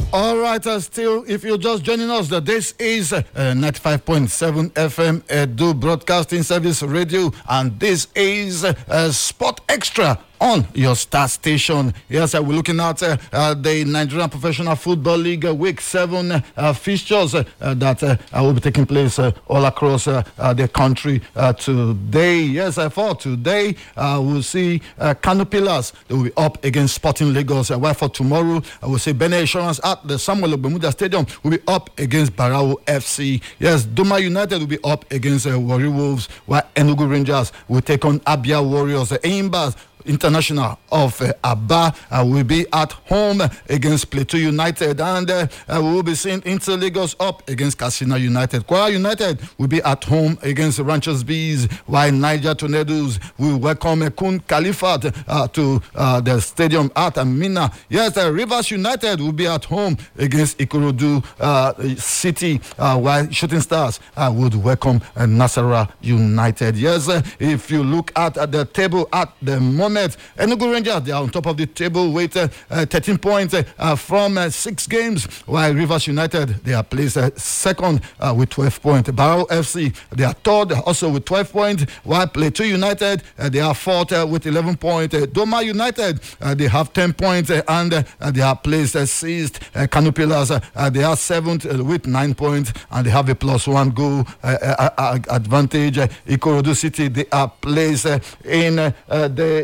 All right, still, if you're just joining us, this is 95.7 FM Edu Broadcasting Service Radio, and this is Sport Extra on your star station. Yes, we're looking at the Nigerian Professional Football League Week 7 fixtures that will be taking place all across the country today. Yes, for today, we'll see Kano Pillars. They will be up against Sporting Lagos. While for tomorrow, we'll see Benin Insurance at the Samuel Ogbemudia Stadium will be up against Barao FC. Yes, Doma United will be up against Warri Wolves, while Enugu Rangers will take on Abia Warriors. Enyimba International of Aba will be at home against Plateau United, and we will be seeing Inter Lagos up against Katsina United. Kwara United will be at home against Ranchers Bees, while Niger Tornadoes will welcome Kun Khalifat to the stadium at Amina. Yes, Rivers United will be at home against Ikorodu City, while Shooting Stars would welcome Nasarawa United. Yes, if you look at the table at the moment, Enugu Rangers, they are on top of the table with 13 points from 6 games, while Rivers United, they are placed second with 12 points. Barrow FC, they are third also with 12 points, while Plateau United, they are fourth with 11 points. Doma United, they have 10 points, and they are placed sixth. Kano Pillars, they are seventh with 9 points, and they have a +1 goal advantage. Ikorodu City, they are placed in the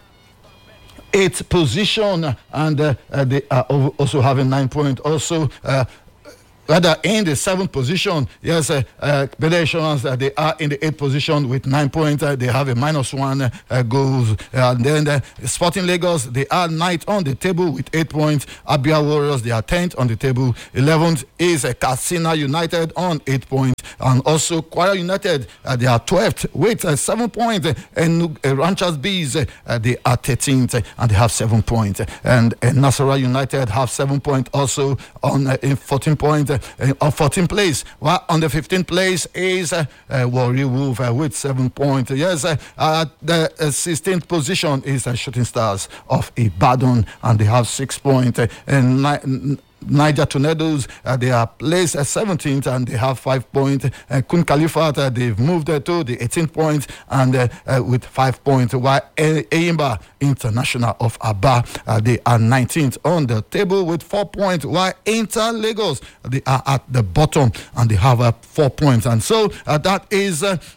8th position, and they are also having 9 points. Also, rather in the 7th position, yes, Benin Insurance, they are in the 8th position with 9 points. They have a -1 goals. And then Sporting Lagos, they are 9th on the table with 8 points. Abia Warriors, they are 10th on the table. 11th is Katsina United on 8 points. And also Kwara United, they are 12th with 7 points. And Ranchers Bees, they are 13th and they have 7 points. And Nasarawa United have 7 points also on 14 points. On 14th place, while on the 15th place is Warri Wolf with 7 points. Yes, the 16th position is Shooting Stars of Ibadan, and they have 6 points. And Niger Tornadoes, they are placed at 17th and they have 5 points. Kun Khalifat, they've moved to the 18th point and with 5 points. While Enyimba International of Aba, they are 19th on the table with 4 points. While Inter Lagos, they are at the bottom and they have 4 points. And so that is